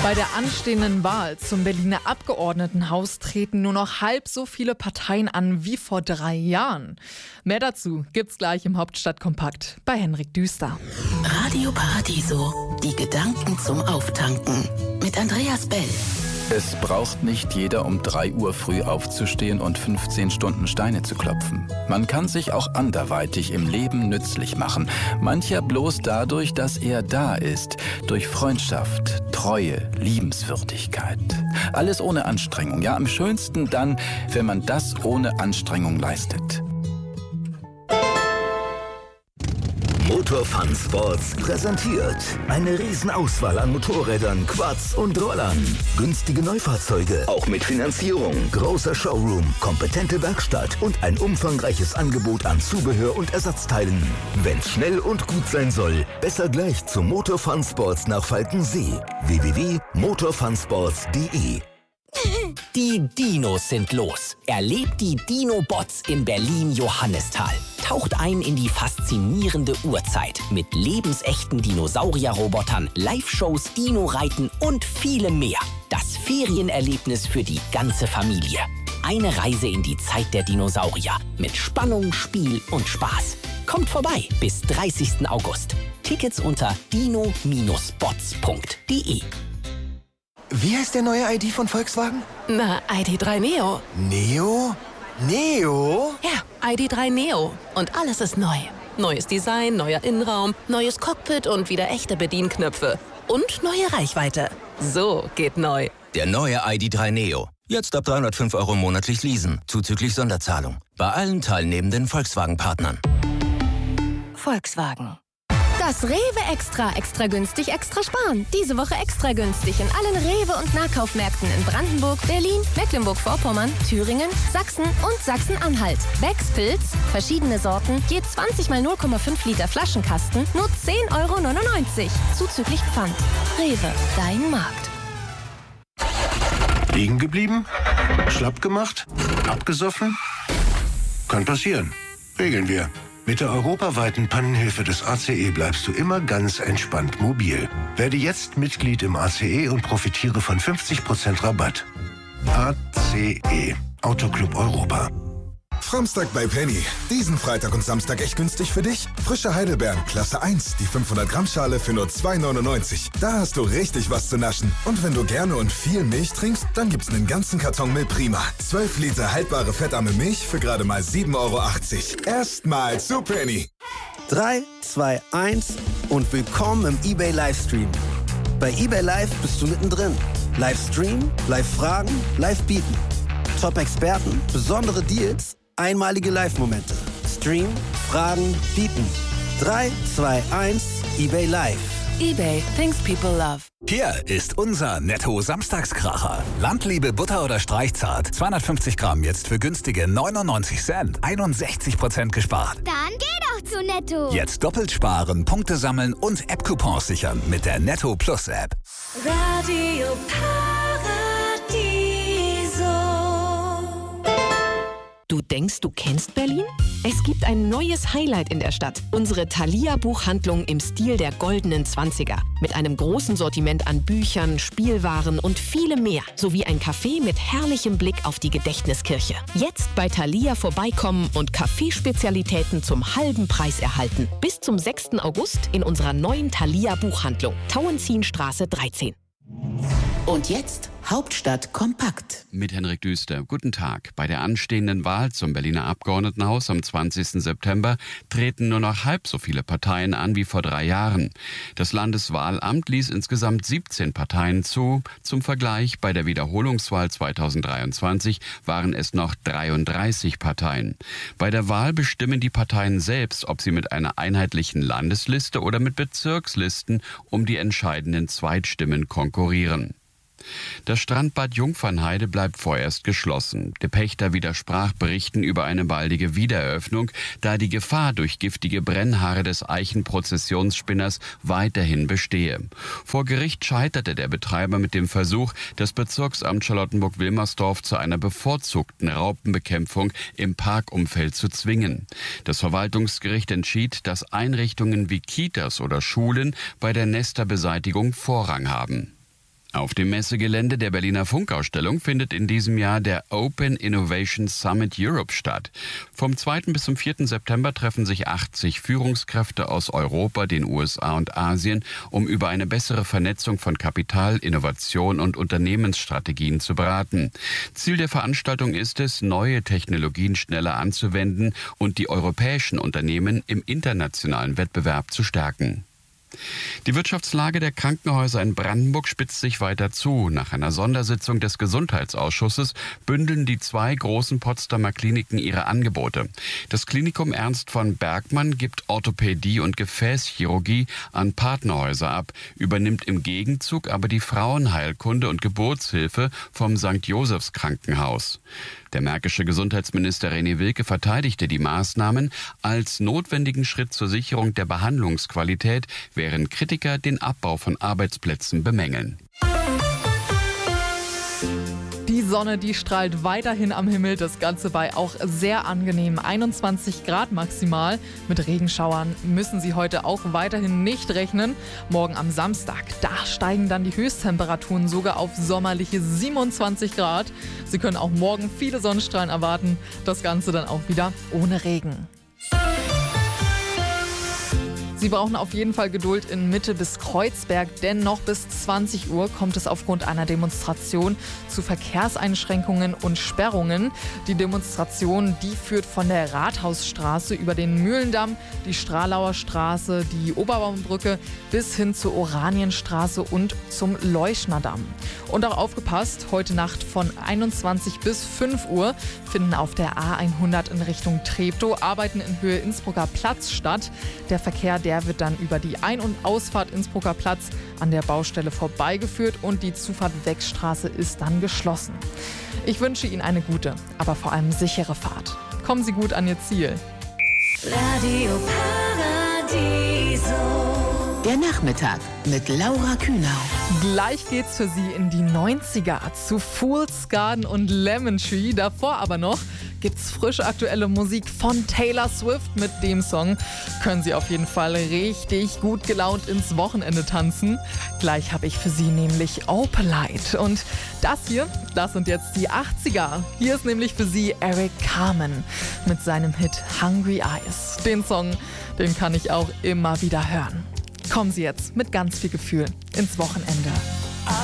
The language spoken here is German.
Bei der anstehenden Wahl zum Berliner Abgeordnetenhaus treten nur noch halb so viele Parteien an wie vor 3 Jahren. Mehr dazu gibt's gleich im Hauptstadtkompakt bei Henrik Düster. Radio Paradiso, die Gedanken zum Auftanken mit Andreas Bell. Es braucht nicht jeder um 3 Uhr früh aufzustehen und 15 Stunden Steine zu klopfen. Man kann sich auch anderweitig im Leben nützlich machen. Mancher bloß dadurch, dass er da ist. Durch Freundschaft, Treue, Liebenswürdigkeit. Alles ohne Anstrengung. Ja, am schönsten dann, wenn man das ohne Anstrengung leistet. Motor Fun Sports präsentiert eine Riesenauswahl an Motorrädern, Quads und Rollern. Günstige Neufahrzeuge, auch mit Finanzierung. Großer Showroom, kompetente Werkstatt und ein umfangreiches Angebot an Zubehör und Ersatzteilen. Wenn's schnell und gut sein soll, besser gleich zu Motor Fun Sports nach Falkensee. www.motorfunsports.de. Die Dinos sind los. Erlebt die Dino-Bots in Berlin-Johannisthal. Taucht ein in die faszinierende Urzeit mit lebensechten Dinosaurier-Robotern, Live-Shows, Dino-Reiten und vielem mehr. Das Ferienerlebnis für die ganze Familie. Eine Reise in die Zeit der Dinosaurier mit Spannung, Spiel und Spaß. Kommt vorbei bis 30. August. Tickets unter dino-bots.de. Wie heißt der neue ID von Volkswagen? Na, ID.3 Neo. Neo? Neo? Ja, ID.3 Neo. Und alles ist neu. Neues Design, neuer Innenraum, neues Cockpit und wieder echte Bedienknöpfe. Und neue Reichweite. So geht neu. Der neue ID.3 Neo. Jetzt ab 305 € monatlich leasen, zuzüglich Sonderzahlung. Bei allen teilnehmenden Volkswagen-Partnern. Volkswagen. Das Rewe Extra günstig, extra sparen. Diese Woche extra günstig in allen Rewe- und Nahkaufmärkten in Brandenburg, Berlin, Mecklenburg-Vorpommern, Thüringen, Sachsen und Sachsen-Anhalt. Becks Pilz, verschiedene Sorten, je 20 mal 0,5 Liter Flaschenkasten, nur 10,99 €. Zuzüglich Pfand. Rewe, dein Markt. Liegen geblieben? Schlapp gemacht? Abgesoffen? Kann passieren. Regeln wir. Mit der europaweiten Pannenhilfe des ACE bleibst du immer ganz entspannt mobil. Werde jetzt Mitglied im ACE und profitiere von 50% Rabatt. ACE, Autoclub Europa. Samstag bei Penny. Diesen Freitag und Samstag echt günstig für dich. Frische Heidelbeeren, Klasse 1, die 500-Gramm-Schale für nur 2,99 €. Da hast du richtig was zu naschen. Und wenn du gerne und viel Milch trinkst, dann gibt's einen ganzen Karton Milch Prima. 12 Liter haltbare fettarme Milch für gerade mal 7,80 €. Erstmal zu Penny. 3, 2, 1 und willkommen im eBay Livestream. Bei eBay Live bist du mittendrin. Livestream, Live-Fragen, Live-Bieten. Top-Experten, besondere Deals, einmalige Live-Momente. Stream, Fragen, Bieten. 3, 2, 1, eBay Live. eBay, things people love. Hier ist unser Netto-Samstagskracher. Landliebe Butter oder Streichzart. 250 Gramm jetzt für günstige 99 Cent. 61% gespart. Dann geh doch zu Netto. Jetzt doppelt sparen, Punkte sammeln und App-Coupons sichern mit der Netto Plus App. Radio Paradiso. Du denkst, du kennst Berlin? Es gibt ein neues Highlight in der Stadt. Unsere Thalia-Buchhandlung im Stil der goldenen 20er. Mit einem großen Sortiment an Büchern, Spielwaren und vielem mehr. Sowie ein Café mit herrlichem Blick auf die Gedächtniskirche. Jetzt bei Thalia vorbeikommen und Kaffeespezialitäten zum halben Preis erhalten. Bis zum 6. August in unserer neuen Thalia-Buchhandlung. Tauentzienstraße 13. Und jetzt Hauptstadt kompakt. Mit Henrik Düster. Guten Tag. Bei der anstehenden Wahl zum Berliner Abgeordnetenhaus am 20. September treten nur noch halb so viele Parteien an wie vor 3 Jahren. Das Landeswahlamt ließ insgesamt 17 Parteien zu. Zum Vergleich, bei der Wiederholungswahl 2023 waren es noch 33 Parteien. Bei der Wahl bestimmen die Parteien selbst, ob sie mit einer einheitlichen Landesliste oder mit Bezirkslisten um die entscheidenden Zweitstimmen konkurrieren. Das Strandbad Jungfernheide bleibt vorerst geschlossen. Der Pächter widersprach Berichten über eine baldige Wiedereröffnung, da die Gefahr durch giftige Brennhaare des Eichenprozessionsspinners weiterhin bestehe. Vor Gericht scheiterte der Betreiber mit dem Versuch, das Bezirksamt Charlottenburg-Wilmersdorf zu einer bevorzugten Raupenbekämpfung im Parkumfeld zu zwingen. Das Verwaltungsgericht entschied, dass Einrichtungen wie Kitas oder Schulen bei der Nesterbeseitigung Vorrang haben. Auf dem Messegelände der Berliner Funkausstellung findet in diesem Jahr der Open Innovation Summit Europe statt. Vom 2. bis zum 4. September treffen sich 80 Führungskräfte aus Europa, den USA und Asien, um über eine bessere Vernetzung von Kapital, Innovation und Unternehmensstrategien zu beraten. Ziel der Veranstaltung ist es, neue Technologien schneller anzuwenden und die europäischen Unternehmen im internationalen Wettbewerb zu stärken. Die Wirtschaftslage der Krankenhäuser in Brandenburg spitzt sich weiter zu. Nach einer Sondersitzung des Gesundheitsausschusses bündeln die 2 großen Potsdamer Kliniken ihre Angebote. Das Klinikum Ernst von Bergmann gibt Orthopädie und Gefäßchirurgie an Partnerhäuser ab, übernimmt im Gegenzug aber die Frauenheilkunde und Geburtshilfe vom St. Josephs Krankenhaus. Der märkische Gesundheitsminister René Wilke verteidigte die Maßnahmen als notwendigen Schritt zur Sicherung der Behandlungsqualität, während Kritiker den Abbau von Arbeitsplätzen bemängeln. Die Sonne, die strahlt weiterhin am Himmel, das Ganze bei auch sehr angenehmen 21 Grad maximal. Mit Regenschauern müssen Sie heute auch weiterhin nicht rechnen. Morgen am Samstag, da steigen dann die Höchsttemperaturen sogar auf sommerliche 27 Grad. Sie können auch morgen viele Sonnenstrahlen erwarten, das Ganze dann auch wieder ohne Regen. Sie brauchen auf jeden Fall Geduld in Mitte bis Kreuzberg, denn noch bis 20 Uhr kommt es aufgrund einer Demonstration zu Verkehrseinschränkungen und Sperrungen. Die Demonstration, die führt von der Rathausstraße über den Mühlendamm, die Stralauer Straße, die Oberbaumbrücke bis hin zur Oranienstraße und zum Leuschnerdamm. Und auch aufgepasst, heute Nacht von 21 bis 5 Uhr finden auf der A100 in Richtung Treptow Arbeiten in Höhe Innsbrucker Platz statt. Der Verkehr, der wird dann über die Ein- und Ausfahrt Innsbrucker Platz an der Baustelle vorbeigeführt und die Zufahrt Wechstraße ist dann geschlossen. Ich wünsche Ihnen eine gute, aber vor allem sichere Fahrt. Kommen Sie gut an Ihr Ziel. Radio Paradiso. Der Nachmittag mit Laura Kühnau. Gleich geht's für Sie in die 90er zu Fool's Garden und Lemon Tree. Davor aber noch gibt's frisch aktuelle Musik von Taylor Swift. Mit dem Song können Sie auf jeden Fall richtig gut gelaunt ins Wochenende tanzen. Gleich habe ich für Sie nämlich Opalite. Und das sind jetzt die 80er. Hier ist nämlich für Sie Eric Carmen mit seinem Hit Hungry Eyes. Den Song, den kann ich auch immer wieder hören. Kommen Sie jetzt mit ganz viel Gefühl ins Wochenende.